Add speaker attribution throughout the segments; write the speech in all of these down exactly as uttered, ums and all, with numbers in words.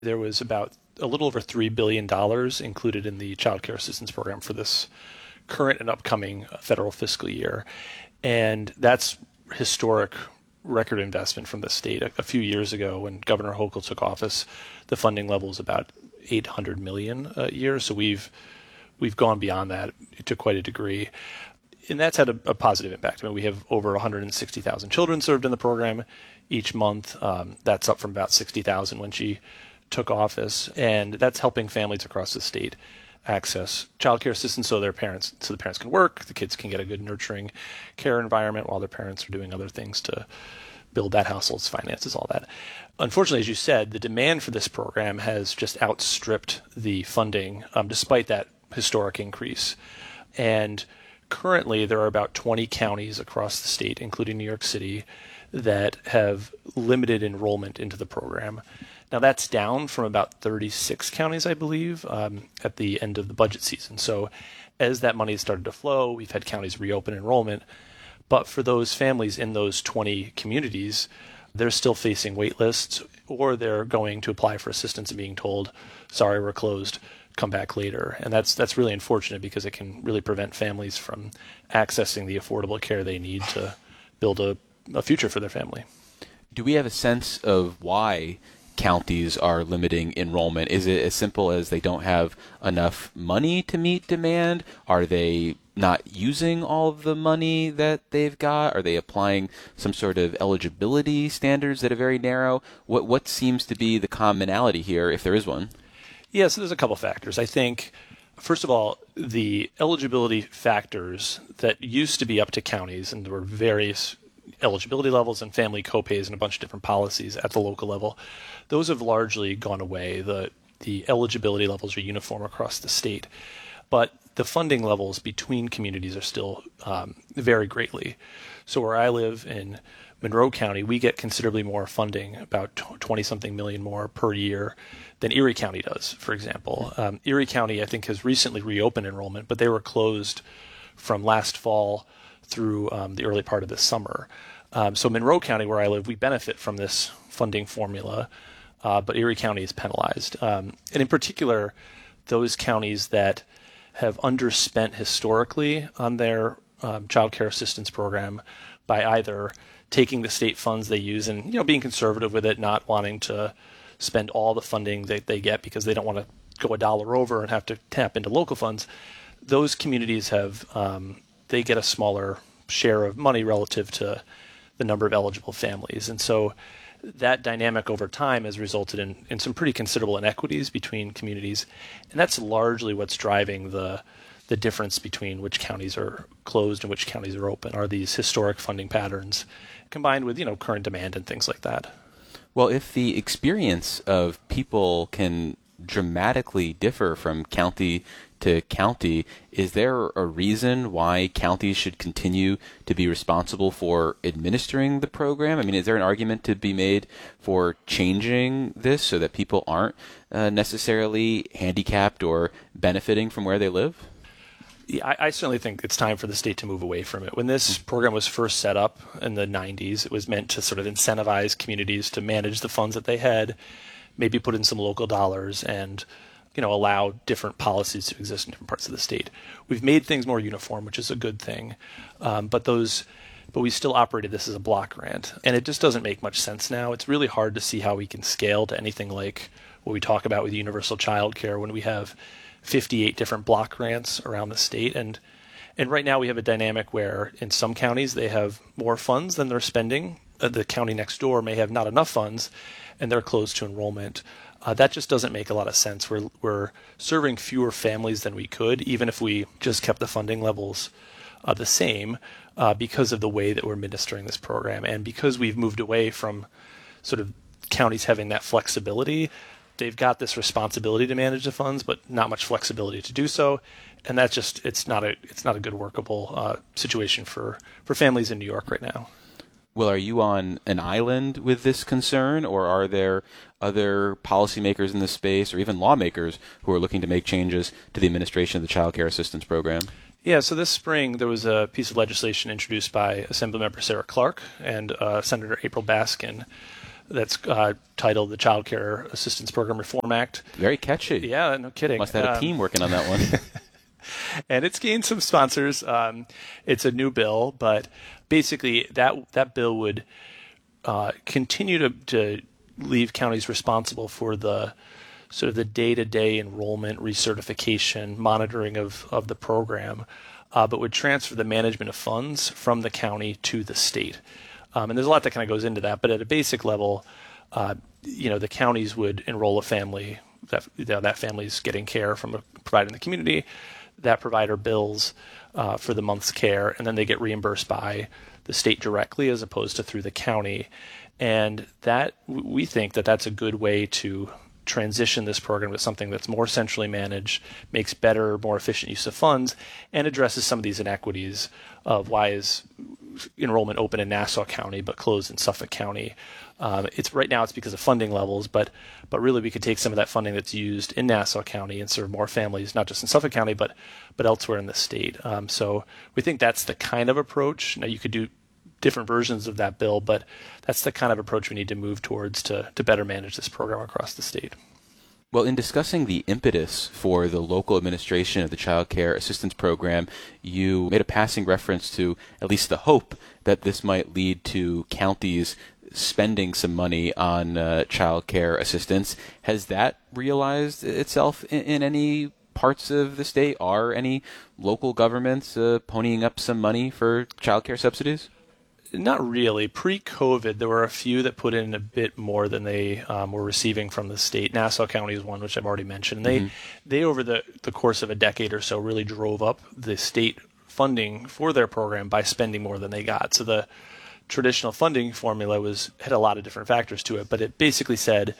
Speaker 1: There was about a little over three billion dollars included in the Child Care Assistance Program for this current and upcoming federal fiscal year. And that's historic record investment from the state. A, a few years ago, when Governor Hochul took office, the funding level was about eight hundred million dollars a year. So we've we've gone beyond that to quite a degree. And that's had a, a positive impact. I mean, we have over one hundred sixty thousand children served in the program each month. Um, that's up from about sixty thousand when she took office. And that's helping families across the state access child care assistance so their parents, so the parents can work, the kids can get a good nurturing care environment while their parents are doing other things to build that household's finances, all that. Unfortunately, as you said, the demand for this program has just outstripped the funding, um, despite that historic increase. And currently, there are about twenty counties across the state, including New York City, that have limited enrollment into the program. Now, that's down from about thirty-six counties, I believe, um, at the end of the budget season. So as that money has started to flow, we've had counties reopen enrollment. But for those families in those twenty communities, they're still facing wait lists, or they're going to apply for assistance and being told, sorry, we're closed, come back later. And that's that's really unfortunate because it can really prevent families from accessing the affordable care they need to build a, a future for their family.
Speaker 2: Do we have a sense of why counties are limiting enrollment? Is it as simple as they don't have enough money to meet demand? Are they not using all of the money that they've got? Are they applying some sort of eligibility standards that are very narrow? What what seems to be the commonality here, if there is one?
Speaker 1: Yeah, so there's a couple factors. I think, first of all, the eligibility factors that used to be up to counties, and there were various eligibility levels and family copays and a bunch of different policies at the local level, those have largely gone away. The the eligibility levels are uniform across the state, but the funding levels between communities are still um, vary greatly. So where I live in Monroe County, we get considerably more funding, about twenty-something million more per year than Erie County does, for example. Um, Erie County, I think, has recently reopened enrollment, but they were closed from last fall through um, the early part of this summer. Um, so Monroe County, where I live, we benefit from this funding formula, uh, but Erie County is penalized. Um, and in particular, those counties that have underspent historically on their um, child care assistance program by either taking the state funds they use and, you know, being conservative with it, not wanting to spend all the funding that they get because they don't want to go a dollar over and have to tap into local funds. Those communities have, um, they get a smaller share of money relative to the number of eligible families. And so that dynamic over time has resulted in, in some pretty considerable inequities between communities. And that's largely what's driving the the difference between which counties are closed and which counties are open, are these historic funding patterns combined with, you know, current demand and things like that.
Speaker 2: Well, if the experience of people can dramatically differ from county to county, is there a reason why counties should continue to be responsible for administering the program? I mean, is there an argument to be made for changing this so that people aren't uh, necessarily handicapped or benefiting from where they live?
Speaker 1: Yeah, I, I certainly think it's time for the state to move away from it. When this program was first set up in the nineties, it was meant to sort of incentivize communities to manage the funds that they had, maybe put in some local dollars, and, you know, allow different policies to exist in different parts of the state. We've made things more uniform, which is a good thing, um, but those, but we still operated this as a block grant, and it just doesn't make much sense now. It's really hard to see how we can scale to anything like what we talk about with universal child care when we have fifty-eight different block grants around the state, and and right now we have a dynamic where in some counties they have more funds than they're spending. Uh, the county next door may have not enough funds, and they're closed to enrollment. Uh, that just doesn't make a lot of sense. We're we're serving fewer families than we could, even if we just kept the funding levels uh, the same, uh, because of the way that we're administering this program, and because we've moved away from sort of counties having that flexibility. They've got this responsibility to manage the funds, but not much flexibility to do so, and that's just it's not a it's not a good workable uh, situation for, for families in New York right now.
Speaker 2: Well, are you on an island with this concern, or are there other policymakers in this space, or even lawmakers who are looking to make changes to the administration of the Child Care Assistance Program?
Speaker 1: Yeah, so this spring there was a piece of legislation introduced by Assemblymember Sarah Clark and uh, Senator April Baskin that's uh, titled the Child Care Assistance Program Reform Act.
Speaker 2: Very catchy.
Speaker 1: Yeah, no kidding.
Speaker 2: Must have had a
Speaker 1: Um,
Speaker 2: team working on that one.
Speaker 1: and it's gained some sponsors. Um, it's a new bill, but basically that that bill would uh, continue to, to leave counties responsible for the sort of the day-to-day enrollment, recertification, monitoring of, of the program, uh, but would transfer the management of funds from the county to the state. Um, and there's a lot that kind of goes into that, but at a basic level, uh, you know, the counties would enroll a family, that you know, that family's getting care from a provider in the community, that provider bills uh, for the month's care, and then they get reimbursed by the state directly as opposed to through the county. And that we think that that's a good way to transition this program to something that's more centrally managed, makes better, more efficient use of funds, and addresses some of these inequities of why is enrollment open in Nassau County but closed in Suffolk County. Um, it's right now it's because of funding levels, but but really we could take some of that funding that's used in Nassau County and serve more families, not just in Suffolk County, but but elsewhere in the state. Um, so we think that's the kind of approach. Now you could do different versions of that bill, but that's the kind of approach we need to move towards to, to better manage this program across the state.
Speaker 2: Well, in discussing the impetus for the local administration of the Child Care Assistance Program, you made a passing reference to at least the hope that this might lead to counties spending some money on uh, child care assistance. Has that realized itself in, in any parts of the state? Are any local governments uh, ponying up some money for child care subsidies?
Speaker 1: Not really. Pre-COVID, there were a few that put in a bit more than they um, were receiving from the state. Nassau County is one, which I've already mentioned. And they, mm-hmm. they over the, the course of a decade or so, really drove up the state funding for their program by spending more than they got. So the traditional funding formula was had a lot of different factors to it, but it basically said,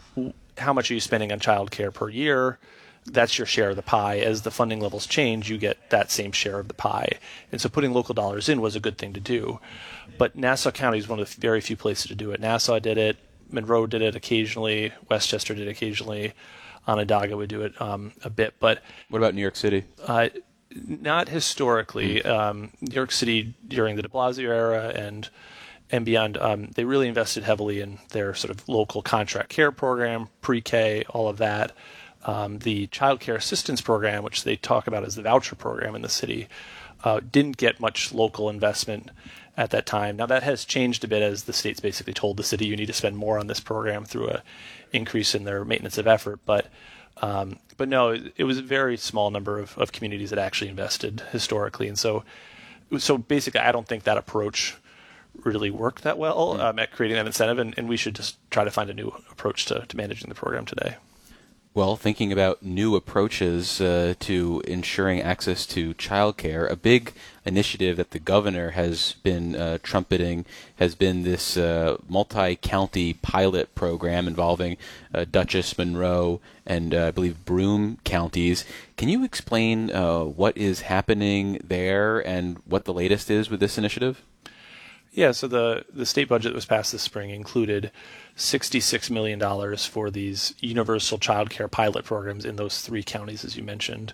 Speaker 1: how much are you spending on child care per year? That's your share of the pie. As the funding levels change, you get that same share of the pie. And so putting local dollars in was a good thing to do. But Nassau County is one of the very few places to do it. Nassau did it. Monroe did it occasionally. Westchester did it occasionally. Onondaga would do it um, a bit. But
Speaker 2: what about New York City?
Speaker 1: Uh, not historically. Mm. Um, New York City during the de Blasio era and and beyond, um, they really invested heavily in their sort of local contract care program, pre-K, all of that. Um, the Child Care Assistance Program, which they talk about as the voucher program in the city, uh, didn't get much local investment at that time. Now that has changed a bit as the state's basically told the city you need to spend more on this program through a increase in their maintenance of effort. But um, but no, it was a very small number of, of communities that actually invested historically, and so so basically, I don't think that approach really worked that well um, at creating that incentive, and, and we should just try to find a new approach to, to managing the program today.
Speaker 2: Well, thinking about new approaches uh, to ensuring access to childcare, a big initiative that the governor has been uh, trumpeting has been this uh, multi-county pilot program involving uh, Dutchess, Monroe, and uh, I believe Broome counties. Can you explain uh, what is happening there and what the latest is with this initiative?
Speaker 1: Yeah, so the, the state budget that was passed this spring included sixty-six million dollars for these universal child care pilot programs in those three counties, as you mentioned.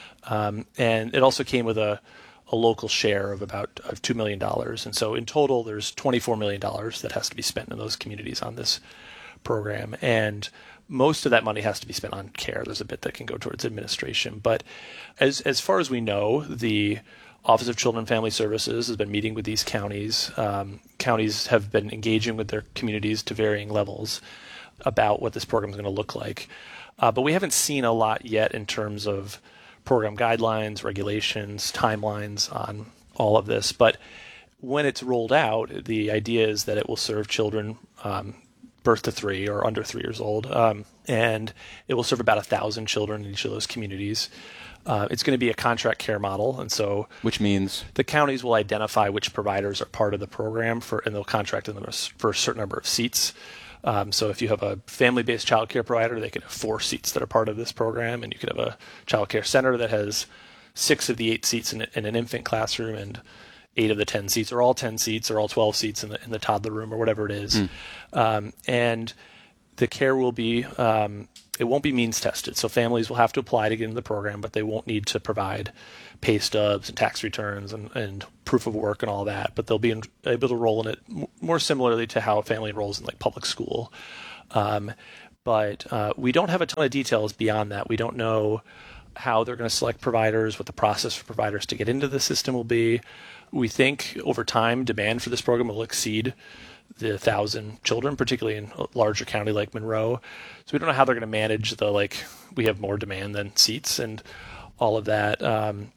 Speaker 1: Um, and it also came with a, a local share of about of two million dollars. And so in total, there's twenty-four million dollars that has to be spent in those communities on this program. And most of that money has to be spent on care. There's a bit that can go towards administration. But as as far as we know, the Office of Children and Family Services has been meeting with these counties. Um, counties have been engaging with their communities to varying levels about what this program is going to look like. Uh, but we haven't seen a lot yet in terms of program guidelines, regulations, timelines on all of this. But when it's rolled out, the idea is that it will serve children um, birth to three or under three years old. Um, and it will serve about a thousand children in each of those communities. Uh, it's going to be a contract care model, and so
Speaker 2: which means
Speaker 1: the counties will identify which providers are part of the program, for, and they'll contract them for a certain number of seats. Um, so if you have a family-based child care provider, they can have four seats that are part of this program, and you could have a child care center that has six of the eight seats in, in an infant classroom, and eight of the ten seats, or all ten seats, or all twelve seats in the in the toddler room, or whatever it is. Mm. Um, and the care will be um, it won't be means tested. So families will have to apply to get into the program, but they won't need to provide pay stubs and tax returns and, and proof of work and all that. But they'll be in, able to enroll in it m- more similarly to how a family enrolls in like public school. Um, but uh, we don't have a ton of details beyond that. We don't know how they're going to select providers, what the process for providers to get into the system will be. We think over time, demand for this program will exceed the thousand children, particularly in a larger county like Monroe. So we don't know how they're going to manage the, like, we have more demand than seats and all of that. Um,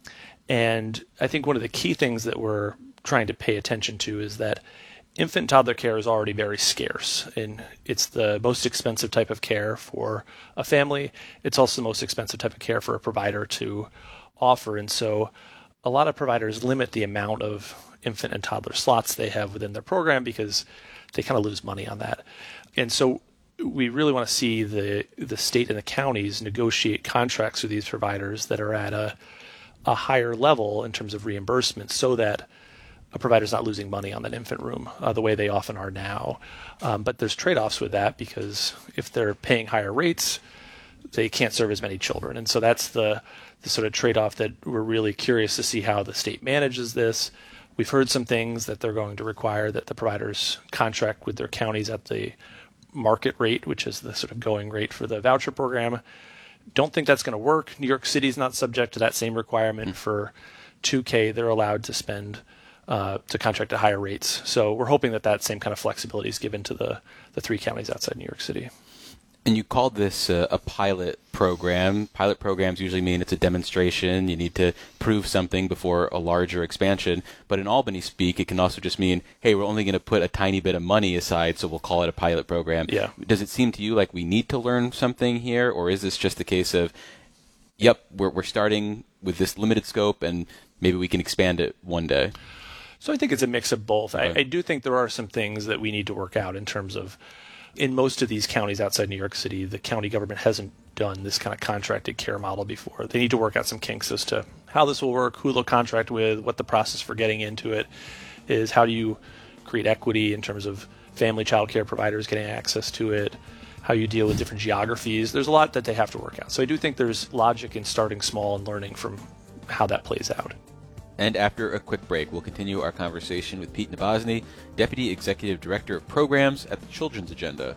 Speaker 1: and I think one of the key things that we're trying to pay attention to is that infant and toddler care is already very scarce, and it's the most expensive type of care for a family. It's also the most expensive type of care for a provider to offer. And so a lot of providers limit the amount of infant and toddler slots they have within their program because they kind of lose money on that. And so we really want to see the the state and the counties negotiate contracts with these providers that are at a, a higher level in terms of reimbursement so that a provider's not losing money on that infant room uh, the way they often are now. Um, but there's trade-offs with that because if they're paying higher rates, they can't serve as many children. And so that's the, the sort of trade-off that we're really curious to see how the state manages this. We've heard some things that they're going to require that the providers contract with their counties at the market rate, which is the sort of going rate for the voucher program. Don't think that's going to work. New York City is not subject to that same requirement. For two K, they're allowed to spend uh, to contract at higher rates. So we're hoping that that same kind of flexibility is given to the, the three counties outside New York City.
Speaker 2: And you called this uh, a pilot program. Pilot programs usually mean it's a demonstration. You need to prove something before a larger expansion. But in Albany speak, it can also just mean, hey, we're only going to put a tiny bit of money aside, so we'll call it a pilot program.
Speaker 1: Yeah.
Speaker 2: Does it seem to you like we need to learn something here, or is this just a case of, yep, we're we're starting with this limited scope, and maybe we can expand it one day?
Speaker 1: So I think it's a mix of both.
Speaker 2: Right.
Speaker 1: I, I do think there are some things that we need to work out in terms of, in most of these counties outside New York City, the county government hasn't done this kind of contracted care model before. They need to work out some kinks as to how this will work, who they'll contract with, what the process for getting into it is, how do you create equity in terms of family child care providers getting access to it, how you deal with different geographies. There's a lot that they have to work out. So I do think there's logic in starting small and learning from how that plays out.
Speaker 2: And after a quick break, we'll continue our conversation with Pete Nabozny, Deputy Executive Director of Programs at the Children's Agenda.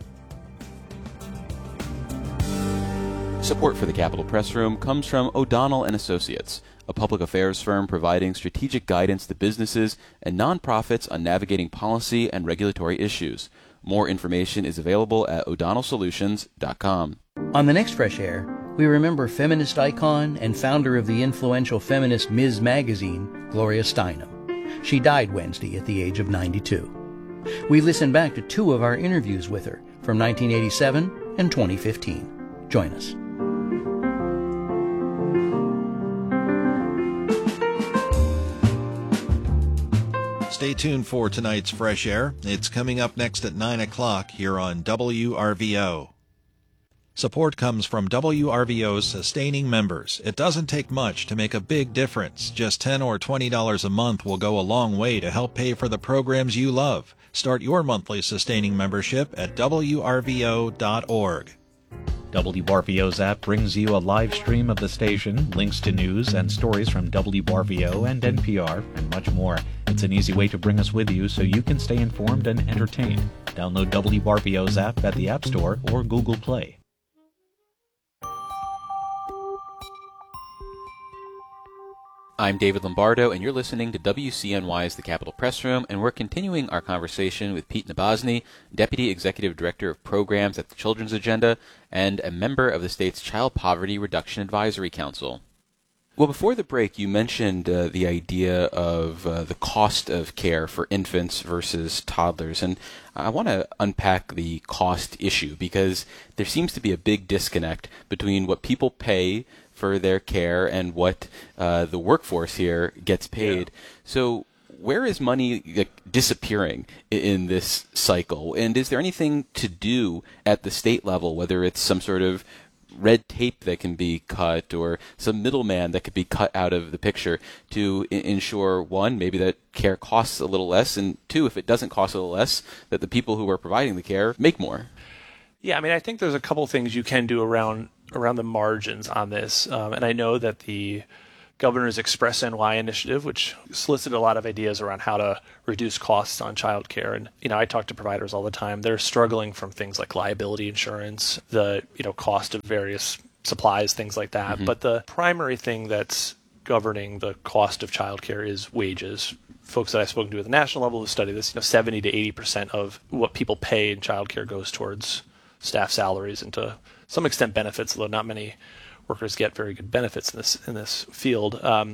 Speaker 2: Support for the Capitol Press Room comes from O'Donnell and Associates, a public affairs firm providing strategic guidance to businesses and nonprofits on navigating policy and regulatory issues. More information is available at o'donnell solutions dot com.
Speaker 3: On the next Fresh Air, we remember feminist icon and founder of the influential feminist Miz Magazine, Gloria Steinem. She died Wednesday at the age of ninety-two. We listen back to two of our interviews with her from nineteen eighty-seven and twenty fifteen. Join us.
Speaker 4: Stay tuned for tonight's Fresh Air. It's coming up next at nine o'clock here on W R V O. Support comes from W R V O's sustaining members. It doesn't take much to make a big difference. Just ten dollars or twenty dollars a month will go a long way to help pay for the programs you love. Start your monthly sustaining membership at W R V O dot org.
Speaker 5: W R V O's app brings you a live stream of the station, links to news and stories from W R V O and N P R, and much more. It's an easy way to bring us with you so you can stay informed and entertained. Download W R V O's app at the App Store or Google Play.
Speaker 2: I'm David Lombardo, and you're listening to W C N Y's The Capitol Press Room, and we're continuing our conversation with Pete Nabozny, Deputy Executive Director of Programs at the Children's Agenda and a member of the state's Child Poverty Reduction Advisory Council. Well, before the break, you mentioned uh, the idea of uh, the cost of care for infants versus toddlers, and I want to unpack the cost issue because there seems to be a big disconnect between what people pay for their care and what uh, the workforce here gets paid. Yeah. So where is money like, disappearing in, in this cycle? And is there anything to do at the state level, whether it's some sort of red tape that can be cut or some middleman that could be cut out of the picture to I- ensure, one, maybe that care costs a little less, and two, if it doesn't cost a little less, that the people who are providing the care make more?
Speaker 1: Yeah, I mean, I think there's a couple things you can do around around the margins on this. Um, and I know that the Governor's Express N Y initiative, which solicited a lot of ideas around how to reduce costs on childcare. And, you know, I talk to providers all the time. They're struggling from things like liability insurance, the, you know, cost of various supplies, things like that. Mm-hmm. But the primary thing that's governing the cost of childcare is wages. Folks that I've spoken to at the national level who study this, you know, seventy to eighty percent of what people pay in childcare goes towards staff salaries and to some extent benefits, although not many workers get very good benefits in this in this field. Um,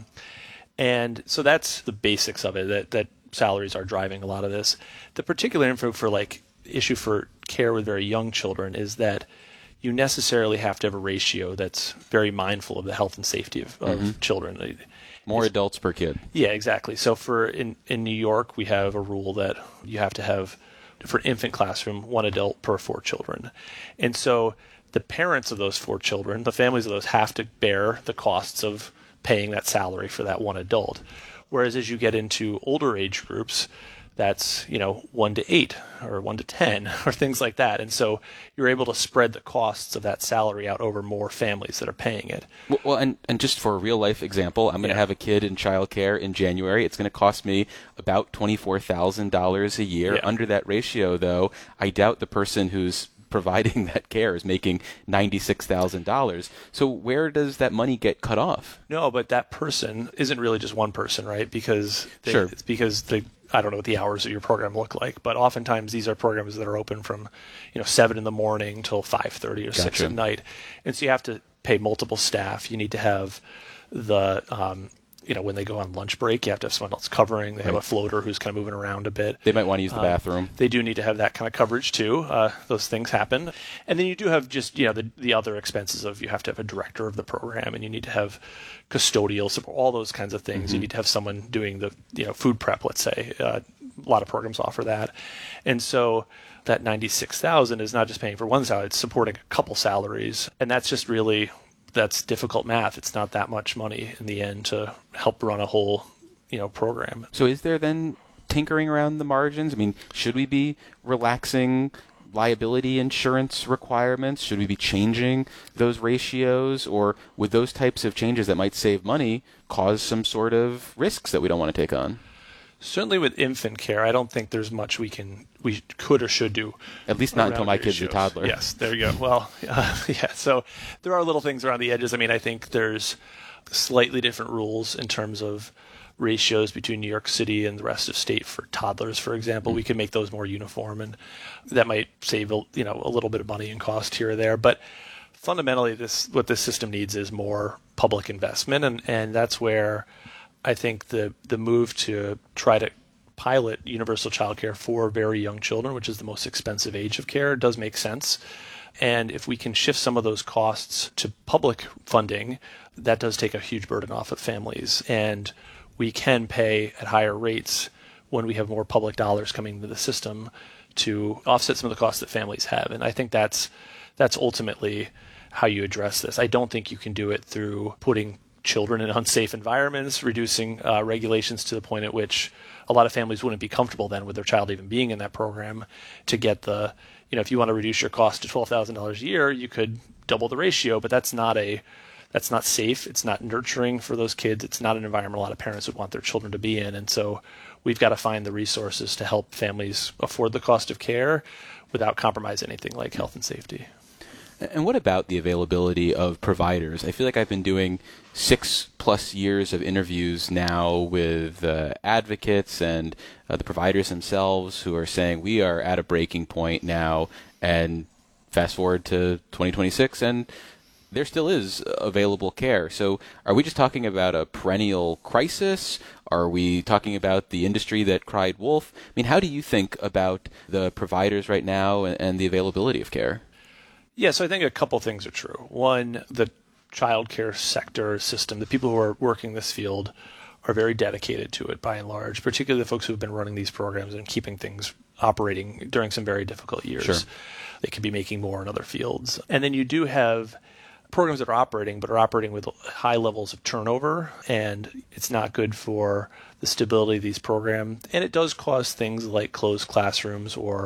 Speaker 1: and so that's the basics of it, that, that salaries are driving a lot of this. The particular info for like issue for care with very young children is that you necessarily have to have a ratio that's very mindful of the health and safety of, of mm-hmm. children.
Speaker 2: More
Speaker 1: it's,
Speaker 2: adults per kid.
Speaker 1: Yeah, exactly. So for in, in New York, we have a rule that you have to have, for infant classroom, one adult per four children. And so the parents of those four children, the families of those, have to bear the costs of paying that salary for that one adult. Whereas as you get into older age groups, that's, you know, one to eight or one to ten or things like that. And so you're able to spread the costs of that salary out over more families that are paying it.
Speaker 2: Well, well and, and just for a real life example, I'm going to yeah. have a kid in childcare in January. It's going to cost me about twenty-four thousand dollars a year. Yeah. Under that ratio, though, I doubt the person who's providing that care is making ninety-six thousand dollars. So where does that money get cut off?
Speaker 1: No, but that person isn't really just one person, right? Because they,
Speaker 2: sure.
Speaker 1: it's because the I don't know what the hours of your program look like, but oftentimes these are programs that are open from, you know, seven in the morning till five thirty or gotcha. six at night, and so you have to pay multiple staff. You need to have the um, you know, when they go on lunch break, you have to have someone else covering. They have right. a floater who's kind of moving around a bit.
Speaker 2: They might want to use the bathroom.
Speaker 1: Um, they do need to have that kind of coverage too. Uh, those things happen. And then you do have just, you know, the, the other expenses of you have to have a director of the program and you need to have custodial support, all those kinds of things. Mm-hmm. You need to have someone doing the, you know, food prep, let's say. Uh, a lot of programs offer that. And so that ninety-six thousand dollars is not just paying for one salary, it's supporting a couple salaries. And that's just really... that's difficult math. It's not that much money in the end to help run a whole, you know, program.
Speaker 2: So is there then tinkering around the margins? I mean, should we be relaxing liability insurance requirements? Should we be changing those ratios? Or would those types of changes that might save money cause some sort of risks that we don't want to take on?
Speaker 1: Certainly with infant care, I don't think there's much we can, we could or should do.
Speaker 2: At least not until my kid's a toddler.
Speaker 1: Yes, there you go. Well, uh, yeah, so there are little things around the edges. I mean, I think there's slightly different rules in terms of ratios between New York City and the rest of state for toddlers, for example. Mm-hmm. We can make those more uniform, and that might save, you know, a little bit of money and cost here or there. But fundamentally, this what this system needs is more public investment, and, and that's where I think the the move to try to pilot universal childcare for very young children, which is the most expensive age of care, does make sense. And if we can shift some of those costs to public funding, that does take a huge burden off of families. And we can pay at higher rates when we have more public dollars coming into the system to offset some of the costs that families have. And I think that's that's ultimately how you address this. I don't think you can do it through putting children in unsafe environments, reducing uh, regulations to the point at which a lot of families wouldn't be comfortable then with their child even being in that program to get the, you know, if you want to reduce your cost to twelve thousand dollars a year, you could double the ratio, but that's not a, that's not safe. It's not nurturing for those kids. It's not an environment a lot of parents would want their children to be in. And so we've got to find the resources to help families afford the cost of care without compromising anything like health and safety.
Speaker 2: And what about the availability of providers? I feel like I've been doing six plus years of interviews now with uh, advocates and uh, the providers themselves who are saying we are at a breaking point now, and fast forward to twenty twenty-six and there still is available care. So are we just talking about a perennial crisis? Are we talking about the industry that cried wolf? I mean, how do you think about the providers right now and, and the availability of care?
Speaker 1: Yeah, so I think a couple things are true. One, the child care sector system, the people who are working this field are very dedicated to it by and large, particularly the folks who have been running these programs and keeping things operating during some very difficult years.
Speaker 2: Sure.
Speaker 1: They could be making more in other fields. And then you do have programs that are operating, but are operating with high levels of turnover, and it's not good for the stability of these programs. And it does cause things like closed classrooms or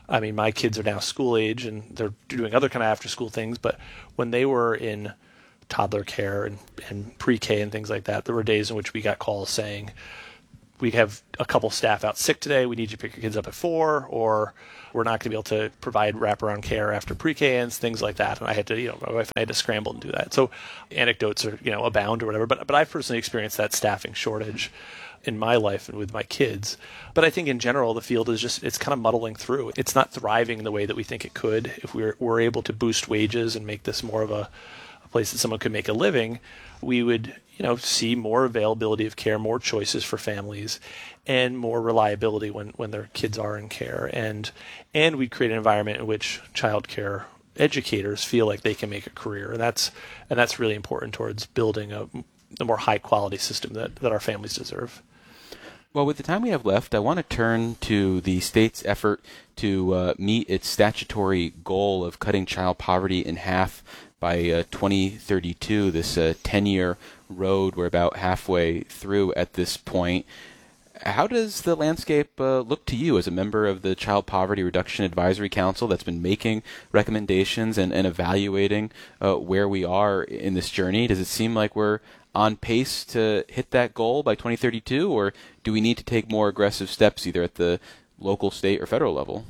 Speaker 1: I mean, my kids are now school age and they're doing other kind of after school things, but when they were in toddler care and, and pre-K and things like that, there were days in which we got calls saying, we have a couple staff out sick today, we need you to pick your kids up at four, or we're not going to be able to provide wraparound care after pre-K ends, things like that. And I had to, you know, my wife and I had to scramble and do that. So anecdotes are, you know, abound or whatever, but but I've personally experienced that staffing shortage in my life and with my kids. But I think in general, the field is just, it's kind of muddling through. It's not thriving the way that we think it could. If we're, we're able to boost wages and make this more of a, a place that someone could make a living, we would, you know, see more availability of care, more choices for families, and more reliability when, when their kids are in care. And and we create an environment in which child care educators feel like they can make a career. And that's and that's really important towards building a, a more high quality system that, that our families deserve.
Speaker 2: Well, with the time we have left, I want to turn to the state's effort to uh, meet its statutory goal of cutting child poverty in half by uh, twenty thirty-two, this uh, ten-year road we're about halfway through at this point. How does the landscape uh, look to you as a member of the Child Poverty Reduction Advisory Council that's been making recommendations and, and evaluating uh, where we are in this journey? Does it seem like we're on pace to hit that goal by twenty thirty-two, or do we need to take more aggressive steps either at the local, state, or federal level?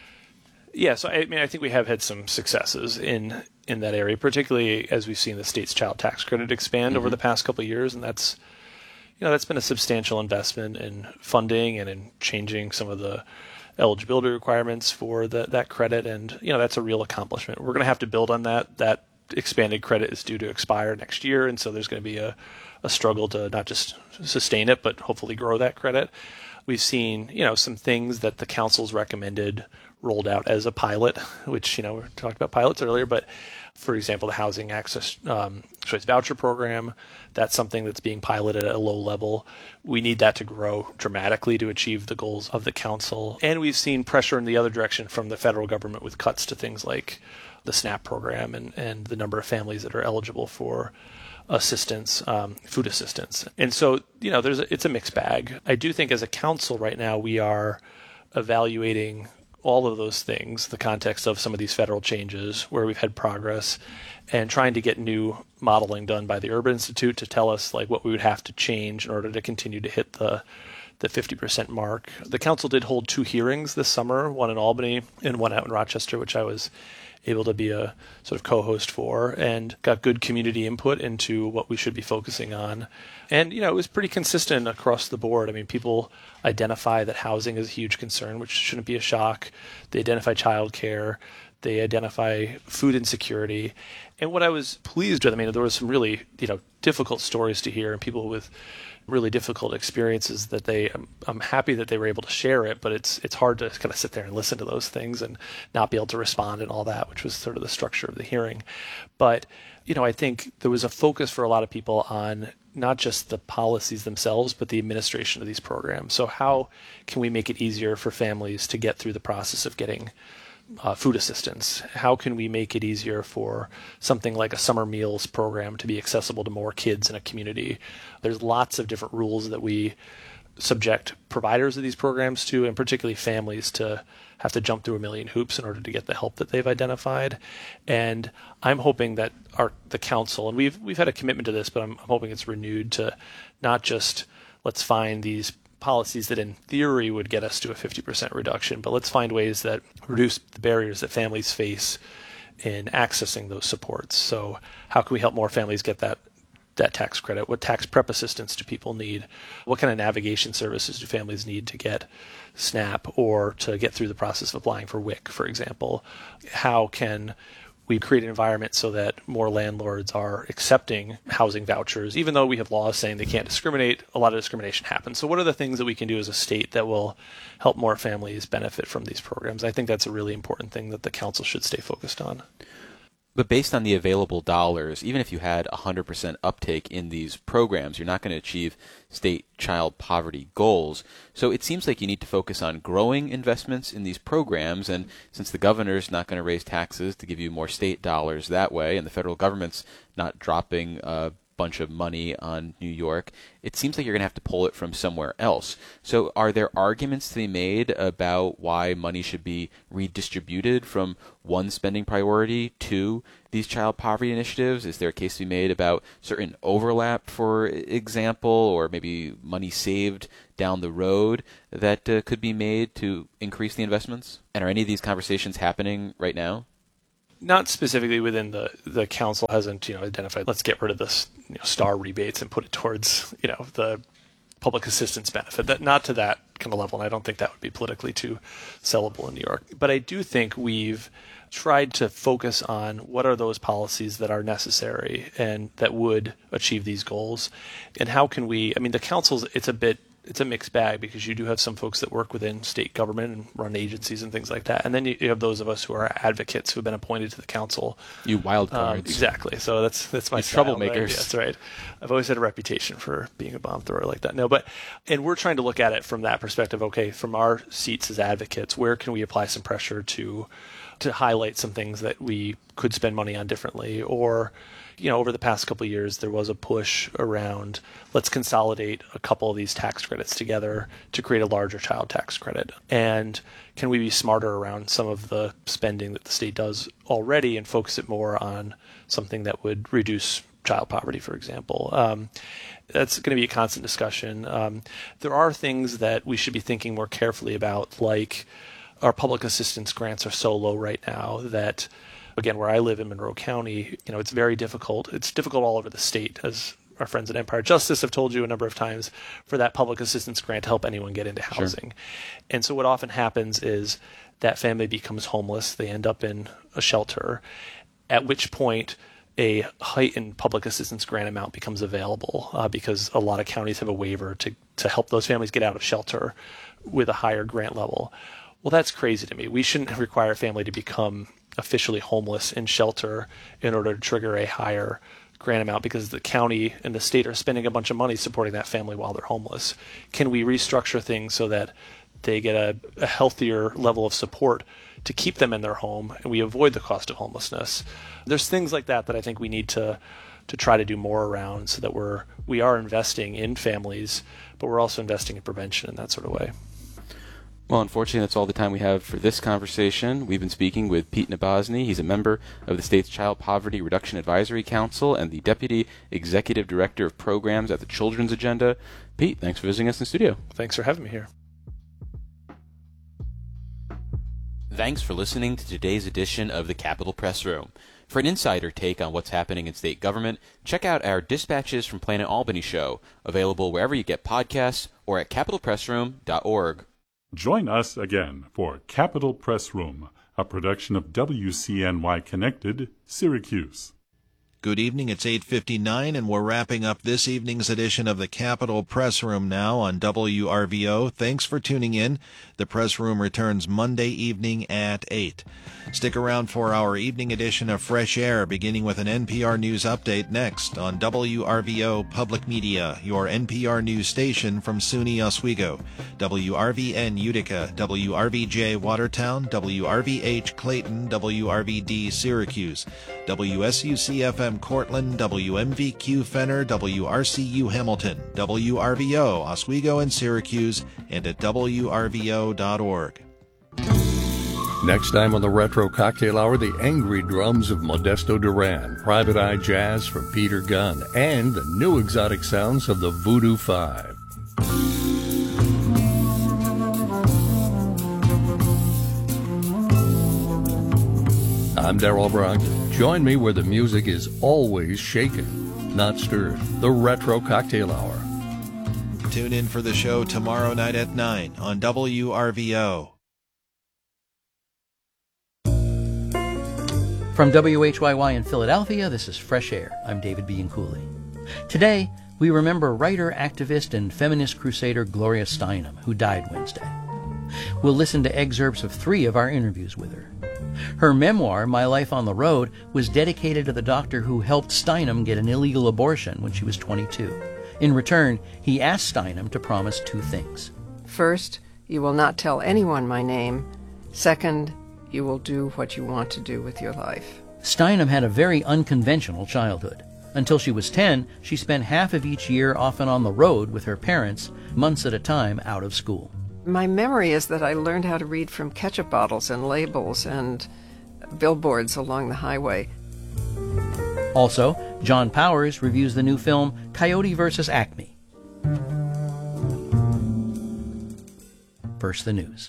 Speaker 1: Yeah, so I mean, I think we have had some successes in in that area, particularly as we've seen the state's child tax credit expand mm-hmm. over the past couple of years, and that's, you know, that's been a substantial investment in funding and in changing some of the eligibility requirements for the, that credit, and you know, that's a real accomplishment. We're going to have to build on that. That expanded credit is due to expire next year, and so there's going to be a, a struggle to not just sustain it, but hopefully grow that credit. We've seen, you know, some things that the council's recommended rolled out as a pilot, which, you know, we talked about pilots earlier, but for example, the Housing Access um, Choice Voucher Program, that's something that's being piloted at a low level. We need that to grow dramatically to achieve the goals of the council. And we've seen pressure in the other direction from the federal government with cuts to things like the SNAP program and, and the number of families that are eligible for assistance, um, food assistance. And so, you know, there's a, it's a mixed bag. I do think as a council right now, we are evaluating all of those things, the context of some of these federal changes where we've had progress, and trying to get new modeling done by the Urban Institute to tell us like what we would have to change in order to continue to hit the the fifty percent mark. The council did hold two hearings this summer, one in Albany and one out in Rochester, which I was able to be a sort of co-host for, and got good community input into what we should be focusing on. And, you know, it was pretty consistent across the board. I mean, people identify that housing is a huge concern, which shouldn't be a shock. They identify childcare. They identify food insecurity. And what I was pleased with, I mean, there was some really, you know, difficult stories to hear, and people with really difficult experiences that they, I'm, I'm happy that they were able to share it, but it's it's hard to kind of sit there and listen to those things and not be able to respond and all that, which was sort of the structure of the hearing. But, you know, I think there was a focus for a lot of people on not just the policies themselves, but the administration of these programs. So how can we make it easier for families to get through the process of getting Uh, food assistance? How can we make it easier for something like a summer meals program to be accessible to more kids in a community? There's lots of different rules that we subject providers of these programs to, and particularly families, to have to jump through a million hoops in order to get the help that they've identified. And I'm hoping that our the council, and we've we've had a commitment to this, but I'm, I'm hoping it's renewed to not just let's find these policies that in theory would get us to a fifty percent reduction, but let's find ways that reduce the barriers that families face in accessing those supports. So how can we help more families get that that tax credit? What tax prep assistance do people need? What kind of navigation services do families need to get SNAP or to get through the process of applying for W I C, for example? How can we create an environment so that more landlords are accepting housing vouchers, even though we have laws saying they can't discriminate? A lot of discrimination happens. So what are the things that we can do as a state that will help more families benefit from these programs? I think that's a really important thing that the council should stay focused on.
Speaker 2: But based on the available dollars, even if you had one hundred percent uptake in these programs, you're not going to achieve state child poverty goals. So it seems like you need to focus on growing investments in these programs. And since the governor's not going to raise taxes to give you more state dollars that way, and the federal government's not dropping uh, bunch of money on New York, it seems like you're going to have to pull it from somewhere else. So are there arguments to be made about why money should be redistributed from one spending priority to these child poverty initiatives? Is there a case to be made about certain overlap, for example, or maybe money saved down the road that uh, could be made to increase the investments? And are any of these conversations happening right now?
Speaker 1: Not specifically within the the council hasn't you know identified. Let's get rid of this you know, star rebates and put it towards you know the public assistance benefit. That not to that kind of level, and I don't think that would be politically too sellable in New York. But I do think we've tried to focus on what are those policies that are necessary and that would achieve these goals, and how can we. I mean, the council's it's a bit. It's a mixed bag because you do have some folks that work within state government and run agencies and things like that. And then you, you have those of us who are advocates who have been appointed to the council.
Speaker 2: You wild
Speaker 1: Um,
Speaker 2: cards.
Speaker 1: exactly. So that's that's my
Speaker 2: You
Speaker 1: style,
Speaker 2: troublemakers.
Speaker 1: Right? Yeah, that's right. I've always had a reputation for being a bomb thrower like that. No, but and we're trying to look at it from that perspective. Okay, from our seats as advocates, where can we apply some pressure to to highlight some things that we could spend money on differently? Or you know, over the past couple of years, there was a push around let's consolidate a couple of these tax credits together to create a larger child tax credit. And can we be smarter around some of the spending that the state does already and focus it more on something that would reduce child poverty, for example? Um, that's going to be a constant discussion. Um, there are things that we should be thinking more carefully about, like our public assistance grants are so low right now that, again, where I live in Monroe County, you know, it's very difficult. It's difficult all over the state, as our friends at Empire Justice have told you a number of times, for that public assistance grant to help anyone get into housing. Sure. And so what often happens is that family becomes homeless. They end up in a shelter, at which point a heightened public assistance grant amount becomes available uh, because a lot of counties have a waiver to, to help those families get out of shelter with a higher grant level. Well, that's crazy to me. We shouldn't require a family to become officially homeless in shelter in order to trigger a higher grant amount because the county and the state are spending a bunch of money supporting that family while they're homeless. Can we restructure things so that they get a, a healthier level of support to keep them in their home and we avoid the cost of homelessness? There's things like that that I think we need to to try to do more around so that we're we are investing in families, but we're also investing in prevention in that sort of way.
Speaker 2: Well, unfortunately, that's all the time we have for this conversation. We've been speaking with Pete Nabozny. He's a member of the state's Child Poverty Reduction Advisory Council and the Deputy Executive Director of Programs at the Children's Agenda. Pete, thanks for visiting us in the studio.
Speaker 1: Thanks for having me here.
Speaker 2: Thanks for listening to today's edition of the Capitol Press Room. For an insider take on what's happening in state government, check out our Dispatches from Planet Albany show, available wherever you get podcasts or at capitol press room dot org.
Speaker 6: Join us again for Capitol Press Room, a production of W C N Y Connected, Syracuse.
Speaker 4: Good evening, it's eight fifty-nine, and we're wrapping up this evening's edition of the Capitol Press Room now on W R V O. Thanks for tuning in. The Press Room returns Monday evening at eight. Stick around for our evening edition of Fresh Air, beginning with an N P R News update next on W R V O Public Media, your N P R News station from SUNY Oswego, W R V N Utica, W R V J Watertown, W R V H Clayton, W R V D Syracuse, W S U C F M Cortland, W M V Q Fenner, W R C U Hamilton, W R V O Oswego and Syracuse, and at W R V O dot org.
Speaker 7: Next time on the Retro Cocktail Hour, the angry drums of Modesto Duran, Private Eye Jazz from Peter Gunn, and the new exotic sounds of the Voodoo Five. I'm Darrell Brogdon. Join me where the music is always shaken, not stirred. The Retro Cocktail Hour.
Speaker 4: Tune in for the show tomorrow night at nine on W R V O.
Speaker 3: From W H Y Y in Philadelphia, this is Fresh Air. I'm David Bianculli. Today, we remember writer, activist, and feminist crusader Gloria Steinem, who died Wednesday. We'll listen to excerpts of three of our interviews with her. Her memoir, My Life on the Road, was dedicated to the doctor who helped Steinem get an illegal abortion when she was twenty-two. In return, he asked Steinem to promise two things.
Speaker 8: First, you will not tell anyone my name. Second, you will do what you want to do with your life.
Speaker 3: Steinem had a very unconventional childhood. Until she was ten, she spent half of each year often on the road with her parents, months at a time out of school.
Speaker 8: My memory is that I learned how to read from ketchup bottles and labels and billboards along the highway.
Speaker 3: Also, John Powers reviews the new film Coyote versus Acme. First, the news.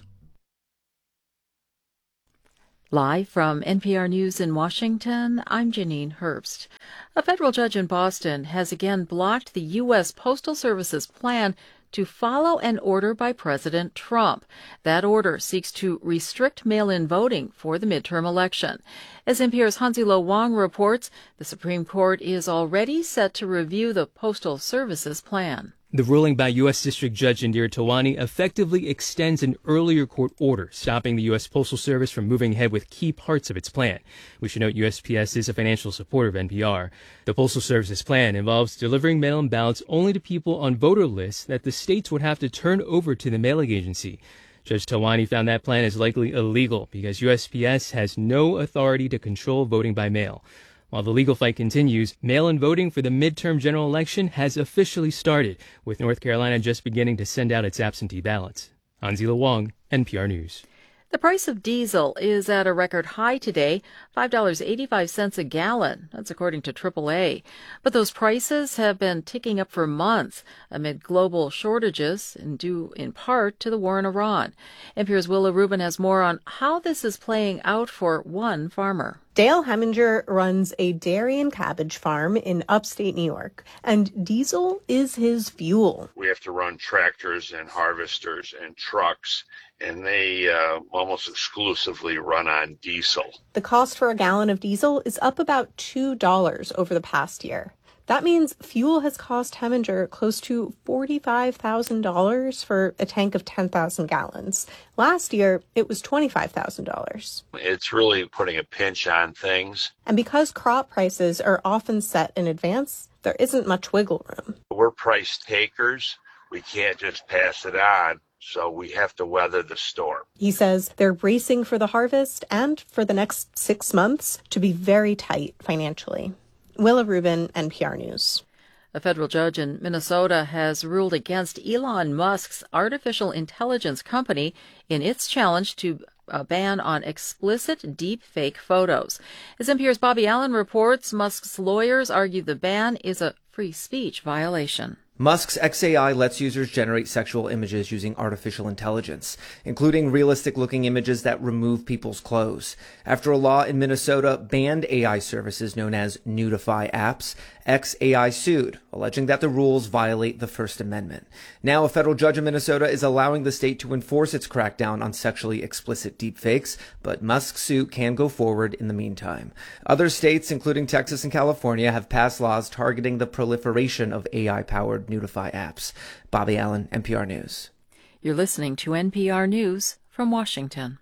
Speaker 9: Live from N P R News in Washington, I'm Janine Herbst. A federal judge in Boston has again blocked the U S Postal Service's plan to follow an order by President Trump. That order seeks to restrict mail-in voting for the midterm election. As N P R's Hansi-Lo Wang reports, the Supreme Court is already set to review the Postal Service's plan.
Speaker 10: The ruling by U S District Judge Indira Tawani effectively extends an earlier court order, stopping the U S Postal Service from moving ahead with key parts of its plan. We should note U S P S is a financial supporter of N P R. The Postal Service's plan involves delivering mail-in ballots only to people on voter lists that the states would have to turn over to the mailing agency. Judge Tawani found that plan is likely illegal because U S P S has no authority to control voting by mail. While the legal fight continues, mail-in voting for the midterm general election has officially started, with North Carolina just beginning to send out its absentee ballots. Hansi-Lo Wang, N P R News.
Speaker 9: The price of diesel is at a record high today, five dollars and eighty-five cents a gallon. That's according to triple A. But those prices have been ticking up for months amid global shortages, and due in part to the war in Iran. N P R's Willa Rubin has more on how this is playing out for one farmer.
Speaker 11: Dale Heminger runs a dairy and cabbage farm in upstate New York, and diesel is his fuel.
Speaker 12: We have to run tractors and harvesters and trucks, and they uh, almost exclusively run on diesel.
Speaker 11: The cost for a gallon of diesel is up about two dollars over the past year. That means fuel has cost Heminger close to forty-five thousand dollars for a tank of ten thousand gallons. Last year, it was twenty-five thousand dollars.
Speaker 12: It's really putting a pinch on things.
Speaker 11: And because crop prices are often set in advance, there isn't much wiggle room.
Speaker 12: We're price takers. We can't just pass it on, so we have to weather the storm.
Speaker 11: He says they're bracing for the harvest and for the next six months to be very tight financially. Willa Rubin, N P R News.
Speaker 9: A federal judge in Minnesota has ruled against Elon Musk's artificial intelligence company in its challenge to a ban on explicit deep-fake photos. As N P R's Bobby Allen reports, Musk's lawyers argue the ban is a free speech violation.
Speaker 13: Musk's X A I lets users generate sexual images using artificial intelligence, including realistic-looking images that remove people's clothes. After a law in Minnesota banned A I services known as Nudify apps, X A I sued, alleging that the rules violate the First Amendment. Now a federal judge in Minnesota is allowing the state to enforce its crackdown on sexually explicit deepfakes, but Musk's suit can go forward in the meantime. Other states, including Texas and California, have passed laws targeting the proliferation of A I-powered Nudify apps. Bobby Allen, N P R News.
Speaker 9: You're listening to N P R News from Washington.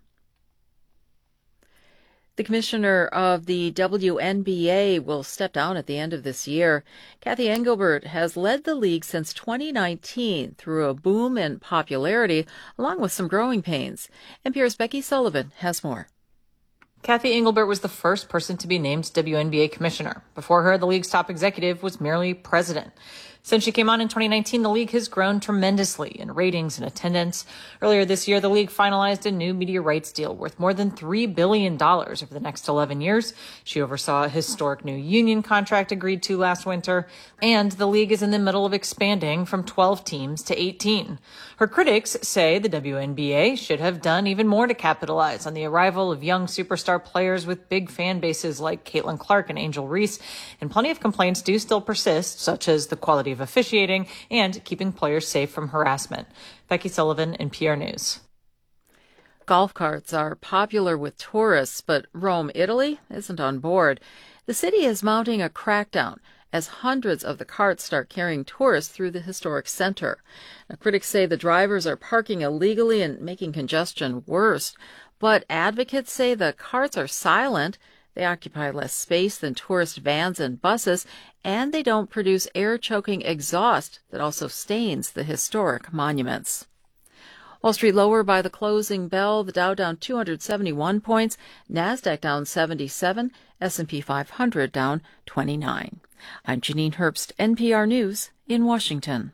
Speaker 9: The commissioner of the W N B A will step down at the end of this year. Kathy Engelbert has led the league since twenty nineteen through a boom in popularity, along with some growing pains. N P R's Becky Sullivan has more.
Speaker 14: Kathy Engelbert was the first person to be named W N B A commissioner. Before her, the league's top executive was merely president. Since she came on in twenty nineteen, the league has grown tremendously in ratings and attendance. Earlier this year, the league finalized a new media rights deal worth more than three billion dollars over the next eleven years. She oversaw a historic new union contract agreed to last winter, and the league is in the middle of expanding from twelve teams to eighteen. Her critics say the W N B A should have done even more to capitalize on the arrival of young superstar players with big fan bases like Caitlin Clark and Angel Reese, and plenty of complaints do still persist, such as the quality of officiating and keeping players safe from harassment. Becky Sullivan, N P R News.
Speaker 9: Golf carts are popular with tourists, but Rome, Italy isn't on board. The city is mounting a crackdown as hundreds of the carts start carrying tourists through the historic center. Now, critics say the drivers are parking illegally and making congestion worse, but advocates say the carts are silent. They occupy less space than tourist vans and buses, and they don't produce air-choking exhaust that also stains the historic monuments. Wall Street lower by the closing bell. The Dow down two hundred seventy-one points, NASDAQ down seventy-seven, S and P five hundred down twenty-nine. I'm Janine Herbst, N P R News in Washington.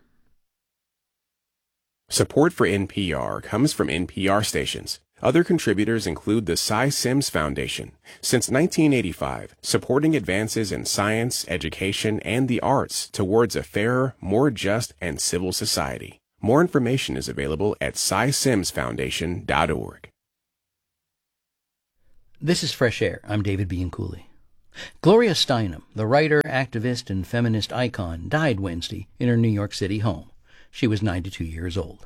Speaker 15: Support for N P R comes from N P R stations. Other contributors include the Cy Sims Foundation. Since nineteen eighty-five, supporting advances in science, education, and the arts towards a fairer, more just, and civil society. More information is available at cy sims foundation dot org.
Speaker 3: This is Fresh Air. I'm David Bianculli. Gloria Steinem, the writer, activist, and feminist icon, died Wednesday in her New York City home. She was ninety-two years old.